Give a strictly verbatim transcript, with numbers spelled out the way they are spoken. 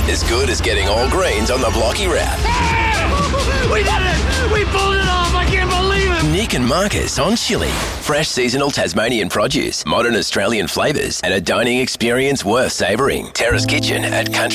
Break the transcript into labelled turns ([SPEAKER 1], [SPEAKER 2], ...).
[SPEAKER 1] As good as getting all greens on the Blocky Wrap.
[SPEAKER 2] We did it! We pulled it off! I can't believe it!
[SPEAKER 1] Nick and Marcus on Chili. Fresh seasonal Tasmanian produce, modern Australian flavours, and a dining experience worth savouring. Terrace Kitchen at Country